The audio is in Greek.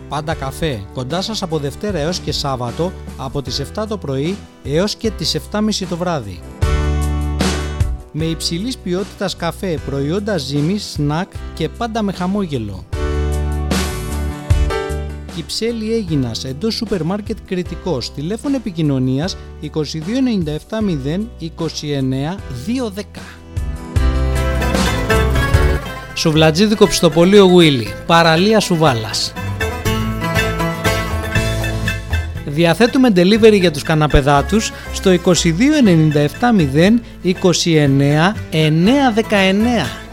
Πάντα καφέ, κοντά σας από Δευτέρα έως και Σάββατο, από τις 7 το πρωί έως και τις 7.30 το βράδυ. Με υψηλής ποιότητας καφέ, προϊόντα ζύμης, σνακ και πάντα με χαμόγελο. Κυψέλη Αίγινας, εντός σούπερ μάρκετ Κρητικός, τηλέφωνο επικοινωνίας 2297 0 29 210. Σουβλατζίδικο ψητοπολείο Γουίλι, παραλία Σουβάλας. Διαθέτουμε delivery για τους καναπεδάτους στο 2297 0 29 919.